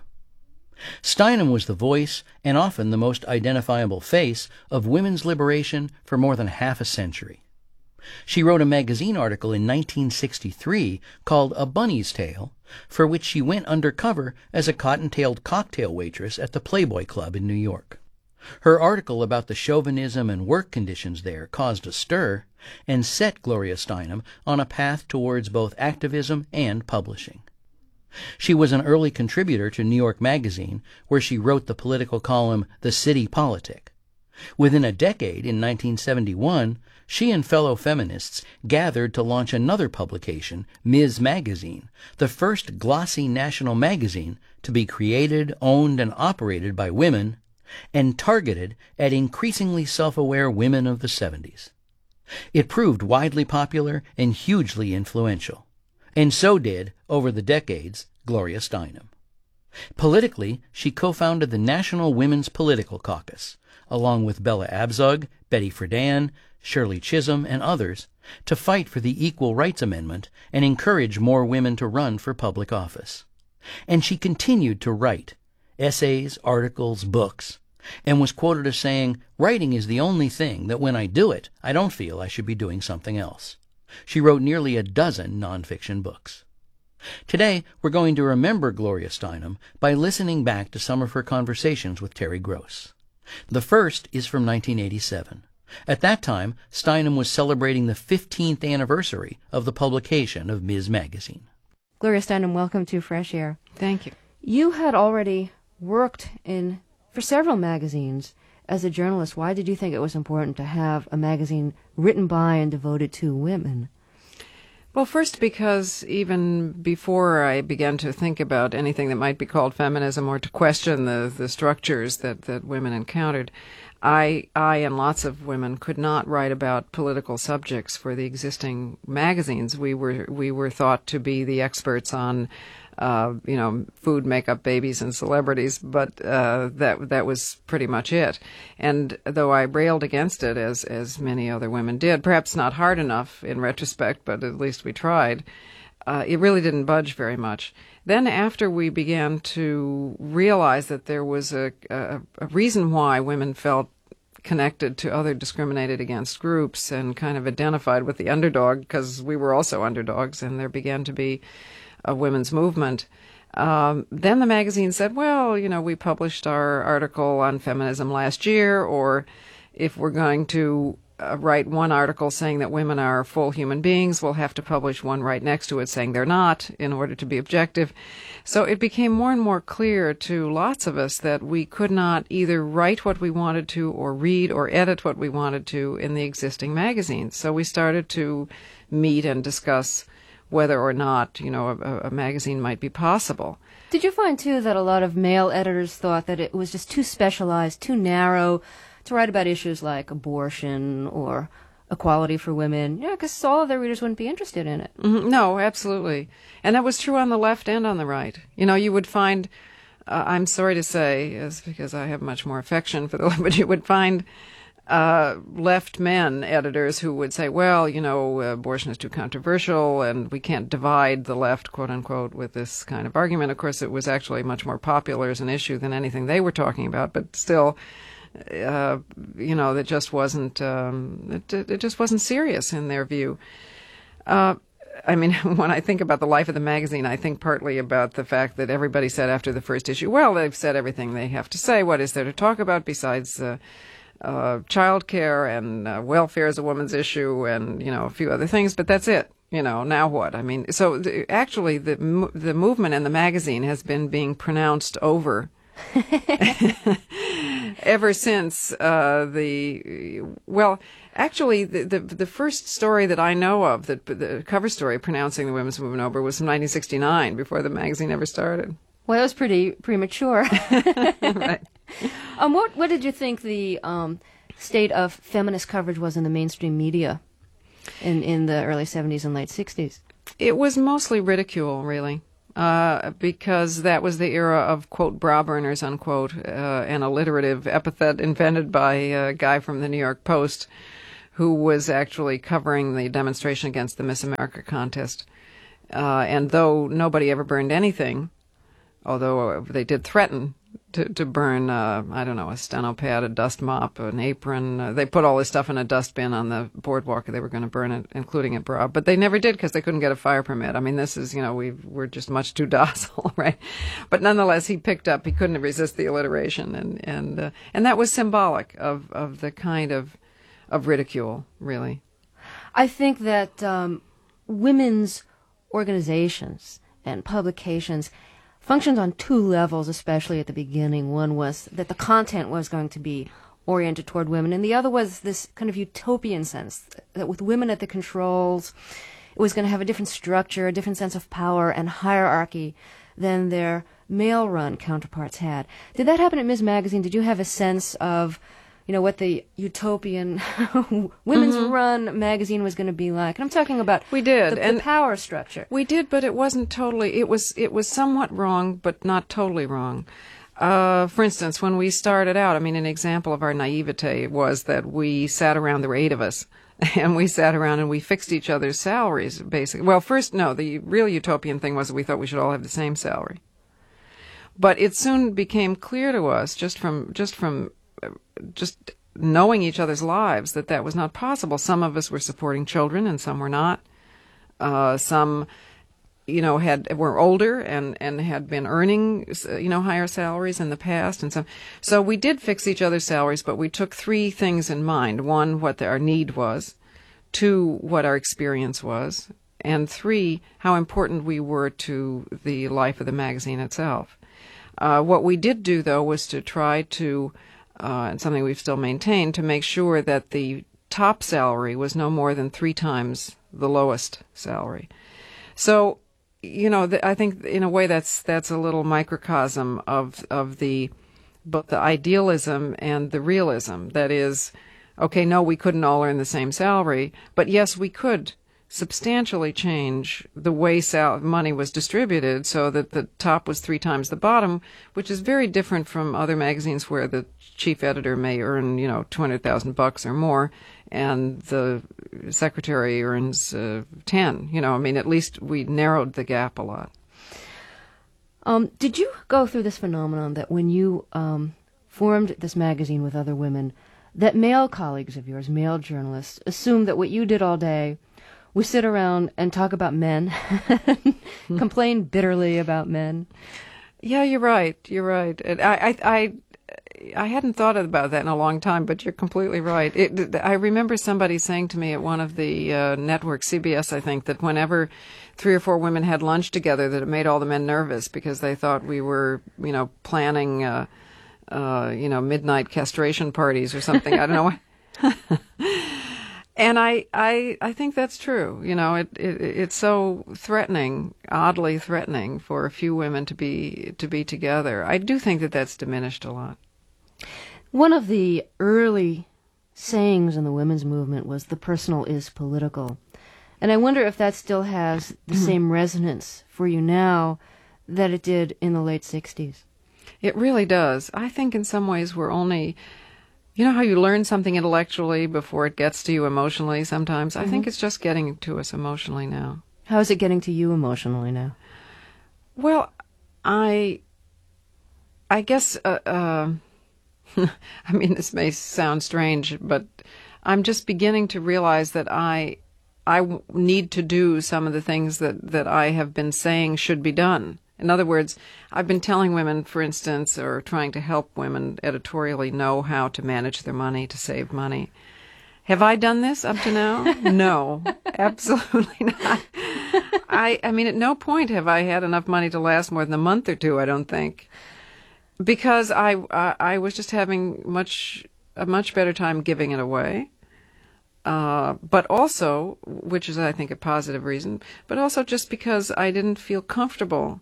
Speaker 3: Steinem was the voice, and often the most identifiable face, of women's liberation for more than half a century. She wrote a magazine article in nineteen sixty-three called A Bunny's Tale, for which she went undercover as a cotton-tailed cocktail waitress at the Playboy Club in New York. Her article about the chauvinism and work conditions there caused a stir and set Gloria Steinem on a path towards both activism and publishing. She was an early contributor to New York Magazine, where she wrote the political column The City Politic. Within a decade, in nineteen seventy-one, she and fellow feminists gathered to launch another publication, Miz Magazine, the first glossy national magazine to be created, owned, and operated by women, and targeted at increasingly self-aware women of the seventies. It proved widely popular and hugely influential. And so did, over the decades, Gloria Steinem. Politically, she co-founded the National Women's Political Caucus, along with Bella Abzug, Betty Friedan, Shirley Chisholm, and others, to fight for the Equal Rights Amendment and encourage more women to run for public office. And she continued to write essays, articles, books, and was quoted as saying, "Writing is the only thing that when I do it, I don't feel I should be doing something else." She wrote nearly a dozen nonfiction books. Today, we're going to remember Gloria Steinem by listening back to some of her conversations with Terry Gross. The first is from nineteen eighty-seven. At that time, Steinem was celebrating the fifteenth anniversary of the publication of Miz Magazine.
Speaker 16: Gloria Steinem, welcome to Fresh Air.
Speaker 8: Thank you.
Speaker 16: You had already worked in for several magazines as a journalist. Why did you think it was important to have a magazine written by and devoted to women?
Speaker 8: Well, first, because even before I began to think about anything that might be called feminism or to question the, the structures that, that women encountered, I, I and lots of women could not write about political subjects for the existing magazines. We were we were thought to be the experts on Uh, you know, food, makeup, babies, and celebrities, but uh, that that was pretty much it. And though I railed against it, as as many other women did, perhaps not hard enough in retrospect, but at least we tried, uh, it really didn't budge very much. Then after we began to realize that there was a, a, a reason why women felt connected to other discriminated against groups and kind of identified with the underdog, because we were also underdogs, and there began to be a women's movement. Um, then the magazine said, well, you know, we published our article on feminism last year, or if we're going to uh, write one article saying that women are full human beings, we'll have to publish one right next to it saying they're not in order to be objective. So it became more and more clear to lots of us that we could not either write what we wanted to or read or edit what we wanted to in the existing magazines. So we started to meet and discuss whether or not, you know, a, a magazine might be possible.
Speaker 16: Did you find, too, that a lot of male editors thought that it was just too specialized, too narrow to write about issues like abortion or equality for women? Yeah, because all of their readers wouldn't be interested in it.
Speaker 8: Mm-hmm. No, absolutely. And that was true on the left and on the right. You know, you would find, uh, I'm sorry to say, is because I have much more affection for the left, but you would find Uh, left men editors who would say, well, you know, abortion is too controversial and we can't divide the left, quote unquote, with this kind of argument. Of course, it was actually much more popular as an issue than anything they were talking about, but still, uh, you know, that just wasn't, um, it, it just wasn't serious in their view. Uh, I mean, when I think about the life of the magazine, I think partly about the fact that everybody said after the first issue, well, they've said everything they have to say. What is there to talk about besides uh, Uh, child care and uh, welfare is a woman's issue and, you know, a few other things, but that's it. You know, now what? I mean, so the, actually the the movement and the magazine has been being pronounced over ever since uh, the, well, actually, the, the the first story that I know of, the, the cover story pronouncing the women's movement over, was from nineteen sixty-nine, before the magazine ever started.
Speaker 16: Well, that was pretty premature.
Speaker 8: Right.
Speaker 16: Um, what what did you think the um, state of feminist coverage was in the mainstream media in in the early seventies and late sixties?
Speaker 8: It was mostly ridicule, really. Uh, because that was the era of, quote, bra burners, unquote, uh, an alliterative epithet invented by a guy from the New York Post who was actually covering the demonstration against the Miss America contest. Uh, and though nobody ever burned anything, although they did threaten to, to burn, uh, I don't know, a steno pad, a dust mop, an apron. Uh, they put all this stuff in a dustbin on the boardwalk. They were going to burn it, including a bra. But they never did because they couldn't get a fire permit. I mean, this is, you know, we we're just much too docile, right? But nonetheless, he picked up. He couldn't resist the alliteration. And and uh, and that was symbolic of, of the kind of, of ridicule, really.
Speaker 16: I think that um, women's organizations and publications functioned on two levels, especially at the beginning. One was that the content was going to be oriented toward women, and the other was this kind of utopian sense that with women at the controls, it was going to have a different structure, a different sense of power and hierarchy than their male-run counterparts had. Did that happen at Ms. Magazine? Did you have a sense of, you know, what the utopian women's-run mm-hmm. magazine was going to be like? And I'm talking about
Speaker 8: we did
Speaker 16: the,
Speaker 8: and
Speaker 16: the power structure.
Speaker 8: We did, but it wasn't totally. It was it was somewhat wrong, but not totally wrong. Uh, for instance, when we started out, I mean, an example of our naivete was that we sat around. There were eight of us, and we sat around and we fixed each other's salaries. Basically, well, first, no, the real utopian thing was that we thought we should all have the same salary. But it soon became clear to us, just from just from. just knowing each other's lives, that that was not possible. Some of us were supporting children and some were not. Uh, some, you know, had were older and, and had been earning, you know, higher salaries in the past. And so, so we did fix each other's salaries, but we took three things in mind. One, what the, our need was. Two, what our experience was. And three, how important we were to the life of the magazine itself. Uh, what we did do, though, was to try to Uh, and something we've still maintained, to make sure that the top salary was no more than three times the lowest salary. So, you know, th- I think in a way that's that's a little microcosm of of the both the idealism and the realism. That is, okay, no, we couldn't all earn the same salary, but yes, we could substantially change the way sal- money was distributed so that the top was three times the bottom, which is very different from other magazines where the chief editor may earn, you know, two hundred thousand bucks or more, and the secretary earns uh, ten. You know, I mean, at least we narrowed the gap a lot.
Speaker 16: Um, did you go through this phenomenon that when you um, formed this magazine with other women, that male colleagues of yours, male journalists, assumed that what you did all day was sit around and talk about men, complain bitterly about men?
Speaker 8: Yeah, you're right. You're right. I, I, I, I hadn't thought about that in a long time, but you're completely right. It, I remember somebody saying to me at one of the uh, networks, C B S, I think, that whenever three or four women had lunch together, that it made all the men nervous because they thought we were, you know, planning, uh, uh, you know, midnight castration parties or something. I don't know what. And I, I, I think that's true. You know, it, it, it's so threatening, oddly threatening, for a few women to be to be together. I do think that that's diminished a lot.
Speaker 16: One of the early sayings in the women's movement was "the personal is political," and I wonder if that still has the same resonance for you now that it did in the late sixties.
Speaker 8: It really does. I think in some ways we're only. You know how you learn something intellectually before it gets to you emotionally sometimes? Mm-hmm. I think it's just getting to us emotionally now.
Speaker 16: How is it getting to you emotionally now?
Speaker 8: Well, I I guess, uh, uh, I mean, this may sound strange, but I'm just beginning to realize that I I need to do some of the things that, that I have been saying should be done. In other words, I've been telling women, for instance, or trying to help women editorially know how to manage their money, to save money. Have I done this up to now? No, absolutely not. I, I mean, at no point have I had enough money to last more than a month or two, I don't think. Because I, I, I was just having much a much better time giving it away. Uh, but also, which is, I think, a positive reason, but also just because I didn't feel comfortable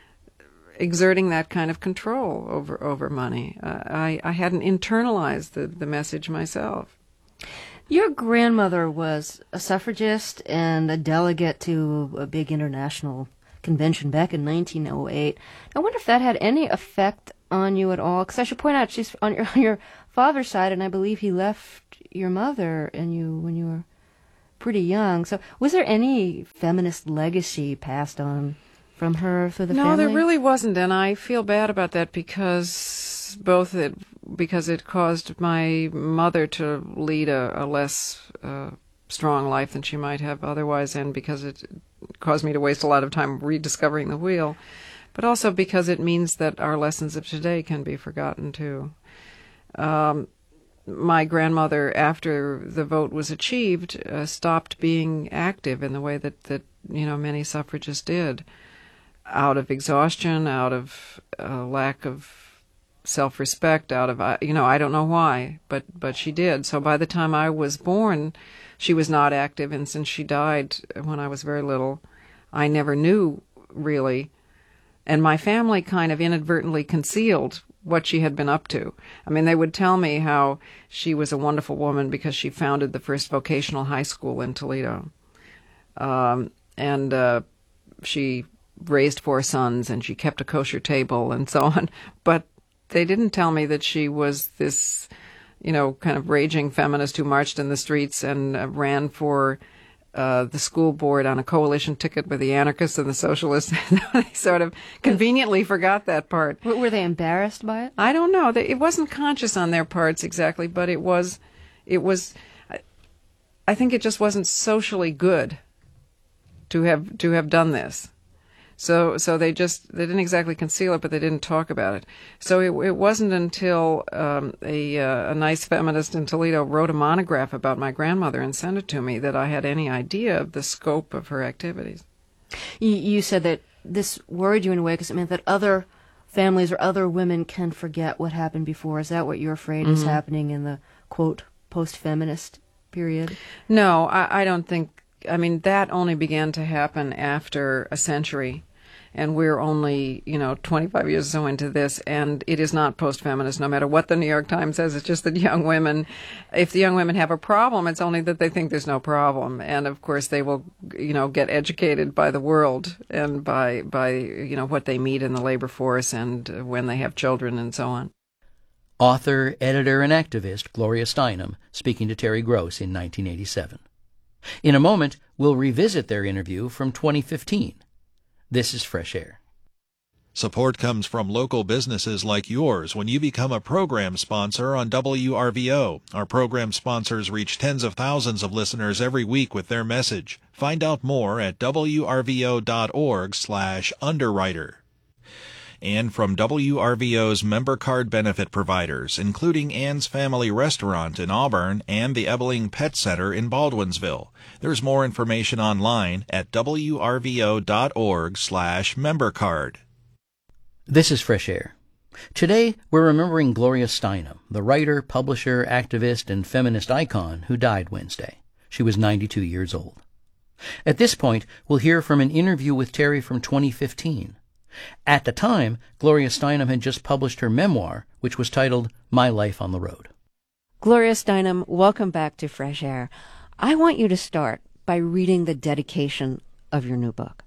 Speaker 8: exerting that kind of control over, over money. Uh, I, I hadn't internalized the, the message myself.
Speaker 16: Your grandmother was a suffragist and a delegate to a big international convention back in nineteen oh eight. I wonder if that had any effect on you at all, because I should point out she's on your, on your father's side, and I believe he left your mother and you when you were pretty young. So was there any feminist legacy passed on from her through the
Speaker 8: no,
Speaker 16: family?
Speaker 8: No, there really wasn't, and I feel bad about that because both it because it caused my mother to lead a, a less uh, strong life than she might have otherwise, and because it caused me to waste a lot of time rediscovering the wheel, but also because it means that our lessons of today can be forgotten too. Um, my grandmother, after the vote was achieved, uh, stopped being active in the way that, that you know many suffragists did, out of exhaustion, out of uh, lack of self-respect, out of uh, you know I don't know why, but but she did. So by the time I was born, she was not active, and since she died when I was very little, I never knew really, and my family kind of inadvertently concealed what she had been up to. I mean, they would tell me how she was a wonderful woman because she founded the first vocational high school in Toledo. Um, and uh, she raised four sons, and she kept a kosher table, and so on. But they didn't tell me that she was this, you know, kind of raging feminist who marched in the streets and uh, ran for Uh, the school board on a coalition ticket with the anarchists and the socialists. They sort of conveniently forgot that part.
Speaker 16: Were they embarrassed by it?
Speaker 8: I don't know. It wasn't conscious on their parts exactly, but it was, it was, I think it just wasn't socially good to have, to have done this. So, so they just, they didn't exactly conceal it, but they didn't talk about it. So it, it wasn't until um, a, uh, a nice feminist in Toledo wrote a monograph about my grandmother and sent it to me that I had any idea of the scope of her activities.
Speaker 16: You, you said that this worried you in a way because it meant that other families or other women can forget what happened before. Is that what you're afraid mm-hmm. is happening in the, quote, post-feminist period?
Speaker 8: No, I, I don't think, I mean, that only began to happen after a century. And we're only, you know, twenty-five years or so into this, and it is not post-feminist, no matter what the New York Times says. It's just that young women, if the young women have a problem, it's only that they think there's no problem. And, of course, they will, you know, get educated by the world and by, by you know, what they meet in the labor force and when they have children and so on.
Speaker 3: Author, editor, and activist Gloria Steinem speaking to Terry Gross in nineteen eighty-seven. In a moment, we'll revisit their interview from twenty fifteen. This is Fresh Air.
Speaker 4: Support comes from local businesses like yours when you become a program sponsor on W R V O. Our program sponsors reach tens of thousands of listeners every week with their message. Find out more at W R V O dot org slash underwriter. And from W R V O's member card benefit providers, including Ann's Family Restaurant in Auburn and the Ebeling Pet Center in Baldwinsville. There's more information online at W R V O dot org slash member card.
Speaker 3: This is Fresh Air. Today, we're remembering Gloria Steinem, the writer, publisher, activist, and feminist icon who died Wednesday. She was ninety-two years old. At this point, we'll hear from an interview with Terry from twenty fifteen. At the time, Gloria Steinem had just published her memoir, which was titled My Life on the Road.
Speaker 17: Gloria Steinem, welcome back to Fresh Air. I want you to start by reading the dedication of your new book.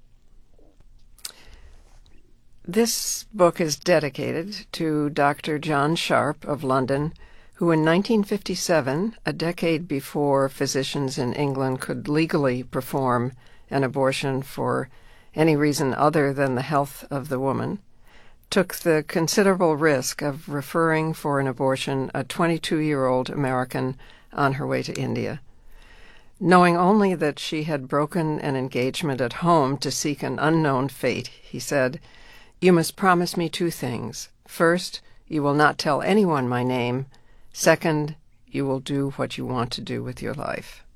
Speaker 8: This book is dedicated to Doctor John Sharp of London, who in nineteen fifty-seven, a decade before physicians in England could legally perform an abortion for any reason other than the health of the woman, took the considerable risk of referring for an abortion a twenty-two-year-old American on her way to India. Knowing only that she had broken an engagement at home to seek an unknown fate, he said, "You must promise me two things. First, you will not tell anyone my name. Second, you will do what you want to do with your life."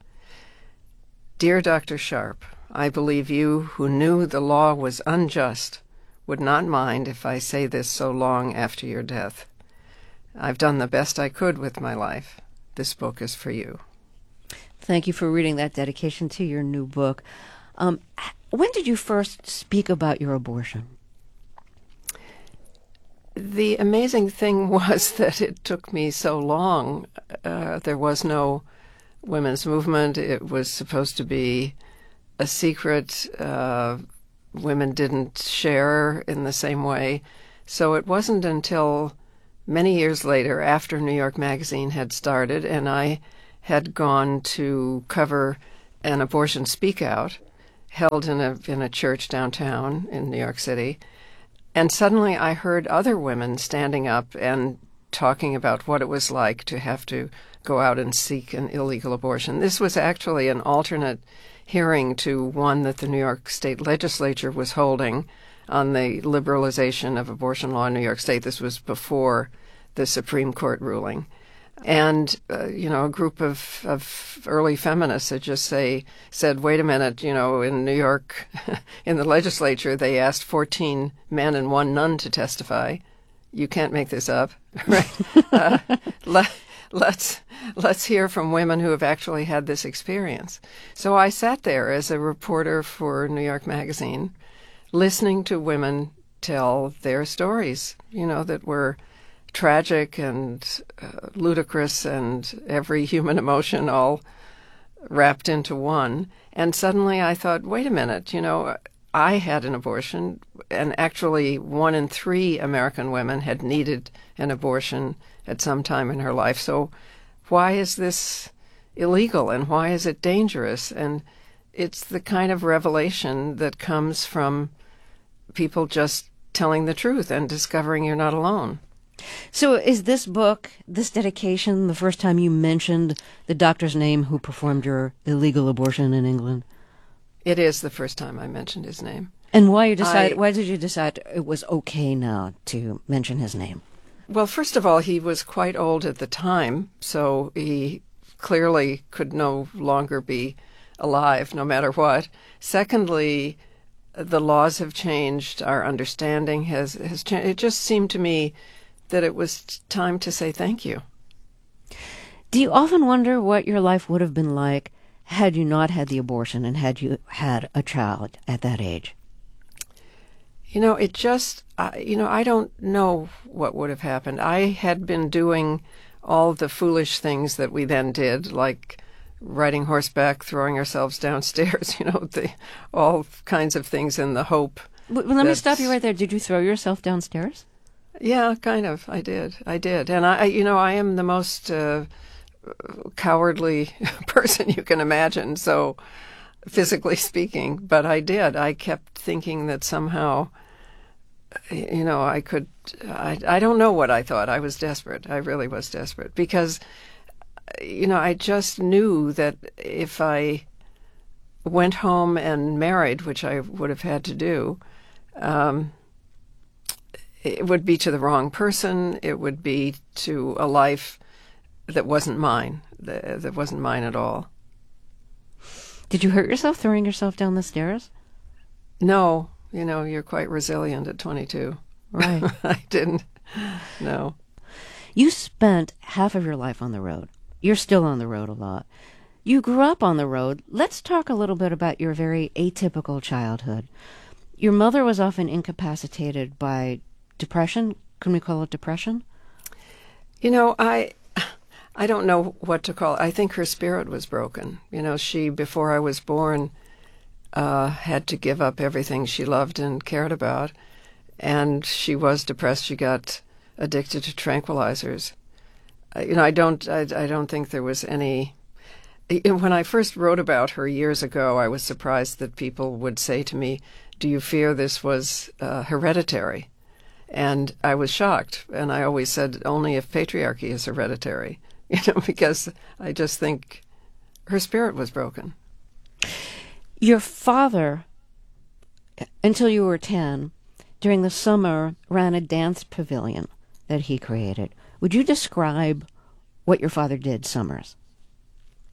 Speaker 8: Dear Doctor Sharp, I believe you, who knew the law was unjust, would not mind if I say this so long after your death. I've done the best I could with my life. This book is for you.
Speaker 17: Thank you for reading that dedication to your new book. Um, when did you first speak about your abortion?
Speaker 8: The amazing thing was that it took me so long. Uh, there was no women's movement. It was supposed to be a secret. Uh, women didn't share in the same way. So it wasn't until many years later, after New York Magazine had started, and I had gone to cover an abortion speak out held in a in a church downtown in New York City. And suddenly I heard other women standing up and talking about what it was like to have to go out and seek an illegal abortion. This was actually an alternate hearing to one that the New York State Legislature was holding on the liberalization of abortion law in New York State. This was before the Supreme Court ruling. And, uh, you know, a group of, of early feminists had just say, said, wait a minute, you know, in New York, in the legislature, they asked fourteen men and one nun to testify. You can't make this up, right? uh, let, let's, let's hear from women who have actually had this experience. So I sat there as a reporter for New York Magazine, listening to women tell their stories, you know, that were tragic and uh, ludicrous and every human emotion all wrapped into one. And suddenly I thought, wait a minute, you know, I had an abortion, and actually one in three American women had needed an abortion at some time in her life. So why is this illegal, and why is it dangerous? And it's the kind of revelation that comes from people just telling the truth and discovering you're not alone.
Speaker 17: So is this book, this dedication, the first time you mentioned the doctor's name who performed your illegal abortion in England?
Speaker 8: It is the first time I mentioned his name.
Speaker 17: And why you decide?
Speaker 8: I,
Speaker 17: why did you decide it was okay now to mention his name?
Speaker 8: Well, first of all, he was quite old at the time, so he clearly could no longer be alive, no matter what. Secondly, the laws have changed. Our understanding has, has changed. It just seemed to me that it was time to say thank you.
Speaker 17: Do you often wonder what your life would have been like had you not had the abortion and had you had a child at that age?
Speaker 8: You know, it just, uh, you know, I don't know what would have happened. I had been doing all the foolish things that we then did, like riding horseback, throwing ourselves downstairs, you know, the, all kinds of things in the hope.
Speaker 17: Well, let me stop you right there. Did you throw yourself downstairs?
Speaker 8: Yeah, kind of. I did. I did. And I, you know, I am the most uh, cowardly person you can imagine, so physically speaking, but I did. I kept thinking that somehow, you know, I could, I, I don't know what I thought. I was desperate. I really was desperate because, you know, I just knew that if I went home and married, which I would have had to do, um, it would be to the wrong person. It would be to a life that wasn't mine, that, that wasn't mine at all.
Speaker 17: Did you hurt yourself throwing yourself down the stairs?
Speaker 8: No. You know, you're quite resilient at twenty-two.
Speaker 17: Right.
Speaker 8: I didn't. No.
Speaker 17: You spent half of your life on the road. You're still on the road a lot. You grew up on the road. Let's talk a little bit about your very atypical childhood. Your mother was often incapacitated by depression. Can we call it depression?
Speaker 8: You know, I I don't know what to call it. I think her spirit was broken. You know, she, before I was born, uh, had to give up everything she loved and cared about. And she was depressed. She got addicted to tranquilizers. Uh, you know, I don't, I, I don't think there was any... When I first wrote about her years ago, I was surprised that people would say to me, do you fear this was uh, hereditary? And I was shocked. And I always said, only if patriarchy is hereditary, you know, because I just think her spirit was broken.
Speaker 17: Your father, until you were ten, during the summer, ran a dance pavilion that he created. Would you describe what your father did summers?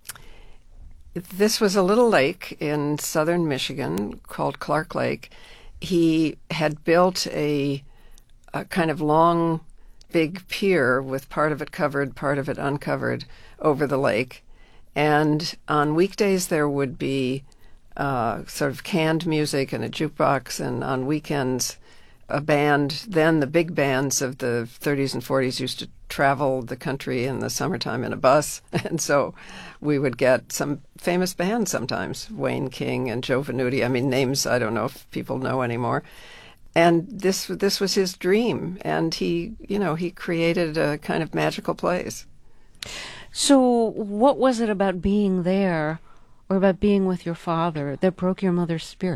Speaker 8: This was a little lake in southern Michigan called Clark Lake, he had built a, a kind of long, big pier with part of it covered, part of it uncovered over the lake. And on weekdays there would be uh, sort of canned music and a jukebox, and on weekends a band. Then the big bands of the thirties and forties used to travel the country in the summertime in a bus, and so we would get some famous bands sometimes, Wayne King and Joe Venuti. I mean, names I don't know if people know anymore. And this this was his dream, and he, you know, he created a kind of magical place.
Speaker 17: So what was it about being there, or about being with your father, that broke your mother's spirit?